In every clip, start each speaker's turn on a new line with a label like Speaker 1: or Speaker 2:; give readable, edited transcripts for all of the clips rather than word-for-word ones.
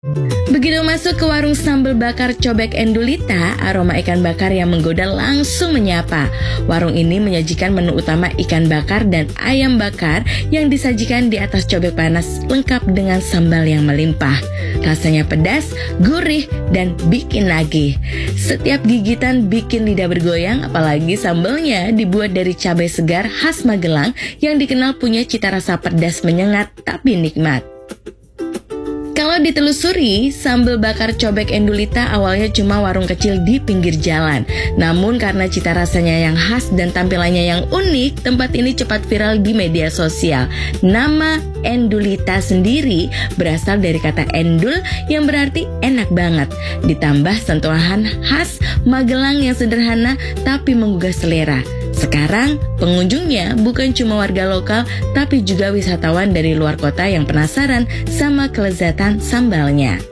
Speaker 1: Begitu masuk ke warung sambal bakar cobek Endulita, aroma ikan bakar yang menggoda langsung menyapa. Warung ini menyajikan menu utama ikan bakar dan ayam bakar yang disajikan di atas cobek panas lengkap dengan sambal yang melimpah. Rasanya pedas, gurih, dan bikin nagih. Setiap gigitan bikin lidah bergoyang, apalagi sambalnya dibuat dari cabai segar khas Magelang yang dikenal punya cita rasa pedas menyengat tapi nikmat. Kalau ditelusuri, sambal bakar cobek Endulita awalnya cuma warung kecil di pinggir jalan. Namun karena cita rasanya yang khas dan tampilannya yang unik, tempat ini cepat viral di media sosial. Nama Endulita sendiri berasal dari kata endul yang berarti enak banget. Ditambah sentuhan khas Magelang yang sederhana tapi menggugah selera. Sekarang pengunjungnya bukan cuma warga lokal tapi juga wisatawan dari luar kota yang penasaran sama kelezatan sambalnya.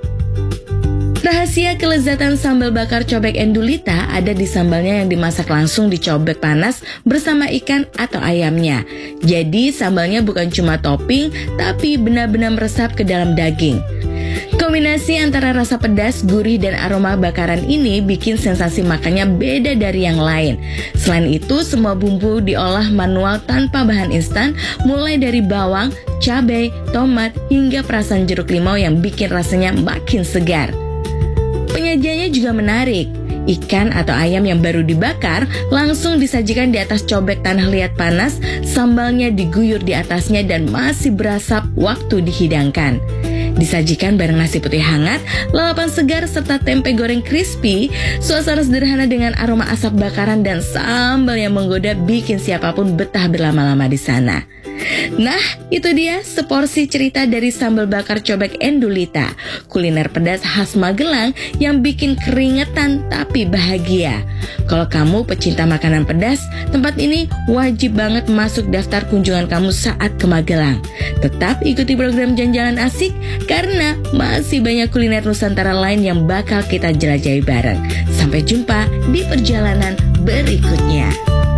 Speaker 1: Rahasia kelezatan sambal bakar cobek Endulita ada di sambalnya yang dimasak langsung di cobek panas bersama ikan atau ayamnya. Jadi sambalnya bukan cuma topping tapi benar-benar meresap ke dalam daging. Kombinasi antara rasa pedas, gurih, dan aroma bakaran ini bikin sensasi makannya beda dari yang lain. Selain itu, semua bumbu diolah manual tanpa bahan instan, mulai dari bawang, cabai, tomat, hingga perasan jeruk limau yang bikin rasanya makin segar. Penyajiannya juga menarik. Ikan atau ayam yang baru dibakar langsung disajikan di atas cobek tanah liat panas, sambalnya diguyur di atasnya dan masih berasap waktu dihidangkan. Disajikan bareng nasi putih hangat, lalapan segar serta tempe goreng crispy, suasana sederhana dengan aroma asap bakaran dan sambal yang menggoda bikin siapapun betah berlama-lama di sana. Nah, itu dia seporsi cerita dari sambal bakar cobek Endulita, kuliner pedas khas Magelang yang bikin keringetan tapi bahagia. Kalau kamu pecinta makanan pedas, tempat ini wajib banget masuk daftar kunjungan kamu saat ke Magelang. Tetap ikuti program Jalan-Jalan Asik karena masih banyak kuliner Nusantara lain yang bakal kita jelajahi bareng. Sampai jumpa di perjalanan berikutnya.